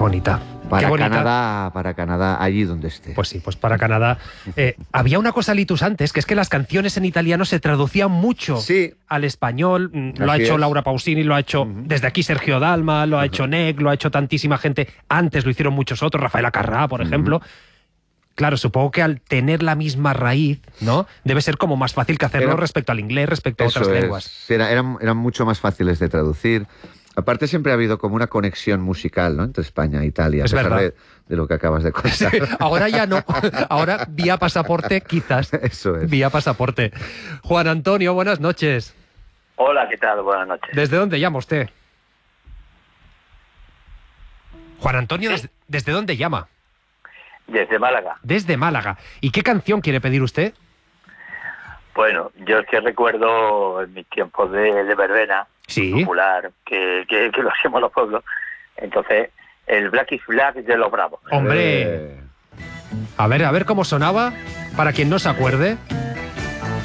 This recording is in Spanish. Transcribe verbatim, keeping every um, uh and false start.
bonita. Para Qué bonita. Canadá, para Canadá, allí donde esté. Pues sí, pues para Canadá. Eh, había una cosa, Litus, antes, que es que las canciones en italiano se traducían mucho Sí. al español. Mm, Lo ha Así hecho es. Laura Pausini, lo ha hecho Ujú. desde aquí Sergio Dalma, lo ha hecho Nec, lo ha hecho tantísima gente. Antes lo hicieron muchos otros, Rafael Acarrá, por ejemplo. Claro, supongo que al tener la misma raíz, ¿no? Debe ser como más fácil que hacerlo Era- respecto al inglés, respecto a Eso otras es. lenguas. Era- eran, eran mucho más fáciles de traducir. Aparte, siempre ha habido como una conexión musical, ¿no?, entre España e Italia, Es a pesar verdad. de, de lo que acabas de contar. Sí, ahora ya no. Ahora vía pasaporte, quizás. Eso es. Vía pasaporte. Juan Antonio, buenas noches. Hola, ¿qué tal? Buenas noches. ¿Desde dónde llama usted? Juan Antonio, ¿desde, desde dónde llama? Desde Málaga. Desde Málaga. ¿Y qué canción quiere pedir usted? Bueno, yo es que recuerdo en mis tiempos de, de verbena Sí. popular, que, que, que lo hacemos los pueblos. Entonces, el Black is Black de los Bravos. Hombre, Eh, a ver, a ver cómo sonaba, para quien no se acuerde.